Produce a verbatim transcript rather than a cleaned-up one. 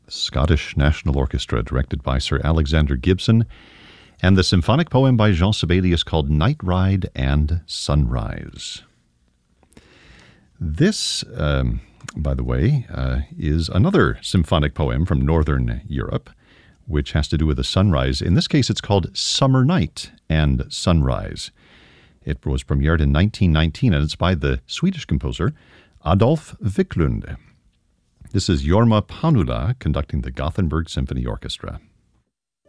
Scottish National Orchestra, directed by Sir Alexander Gibson, and the symphonic poem by Jean Sibelius called Night Ride and Sunrise. This, um, by the way, uh, is another symphonic poem from Northern Europe, which has to do with a sunrise. In this case, it's called Summer Night and Sunrise. It was premiered in nineteen nineteen, and it's by the Swedish composer Adolf Wiklund. This is Jorma Panula conducting the Gothenburg Symphony Orchestra.